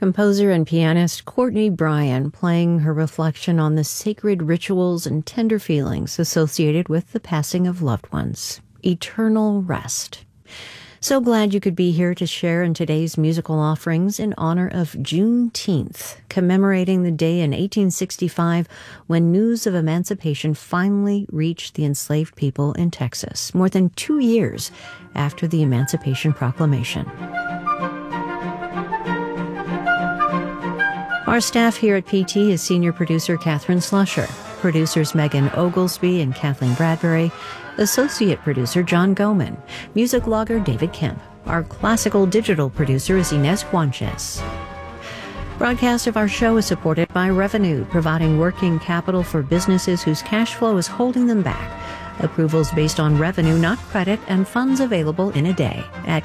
Composer and pianist Courtney Bryan playing her reflection on the sacred rituals and tender feelings associated with the passing of loved ones. Eternal rest. So glad you could be here to share in today's musical offerings in honor of Juneteenth, commemorating the day in 1865 when news of emancipation finally reached the enslaved people in Texas, more than 2 years after the Emancipation Proclamation. Our staff here at PT is senior producer Catherine Slusher, producers Megan Oglesby and Kathleen Bradbury, associate producer John Goman, music logger David Kemp. Our classical digital producer is Inez Juanchez. Broadcast of our show is supported by Revenue, providing working capital for businesses whose cash flow is holding them back. Approvals based on revenue, not credit, and funds available in a day at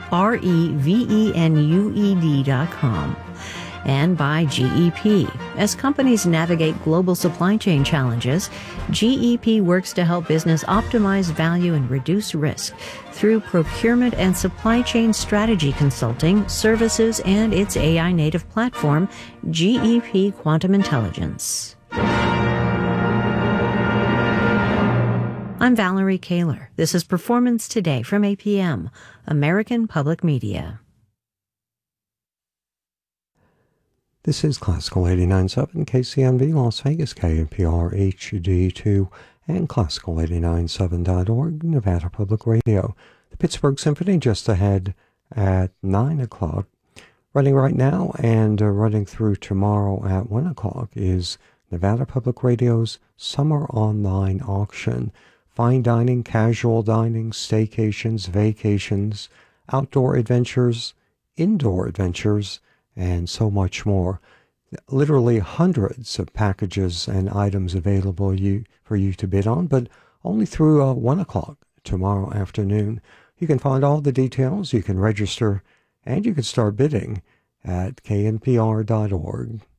getrevenued.com. And by GEP. As companies navigate global supply chain challenges, GEP works to help business optimize value and reduce risk through procurement and supply chain strategy consulting, services, and its AI-native platform, GEP Quantum Intelligence. I'm Valerie Kaler. This is Performance Today from APM, American Public Media. This is Classical 89.7 KCMV Las Vegas, KNPR HD2, and Classical897.org, Nevada Public Radio. The Pittsburgh Symphony just ahead at 9 o'clock. Running right now and running through tomorrow at 1 o'clock is Nevada Public Radio's Summer Online Auction. Fine dining, casual dining, staycations, vacations, outdoor adventures, indoor adventures, and so much more. Literally hundreds of packages and items available for you to bid on, but only through 1 o'clock tomorrow afternoon. You can find all the details, you can register, and you can start bidding at knpr.org.